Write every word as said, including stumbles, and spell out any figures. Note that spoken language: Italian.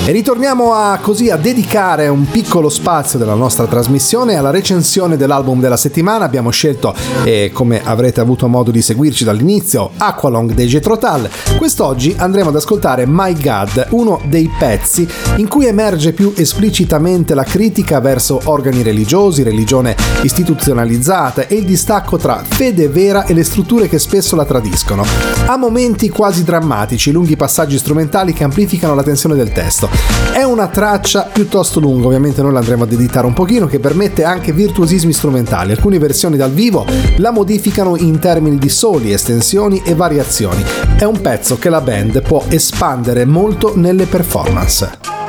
E ritorniamo a così a dedicare un piccolo spazio della nostra trasmissione alla recensione dell'album della settimana. Abbiamo scelto, e come avrete avuto modo di seguirci dall'inizio, Aqualung dei Jethro Tull. Quest'oggi andremo ad ascoltare My God, uno dei pezzi in cui emerge più esplicitamente la critica verso organi religiosi, religione istituzionalizzata e il distacco tra fede vera e le strutture che spesso la tradiscono. Ha momenti quasi drammatici, lunghi passaggi strumentali che amplificano la tensione del testo. È una traccia piuttosto lunga, ovviamente noi la andremo ad editare un pochino, che permette anche virtuosismi strumentali. Alcune versioni dal vivo la modificano in termini di soli, estensioni e variazioni. È un pezzo che la band può espandere molto nelle performance.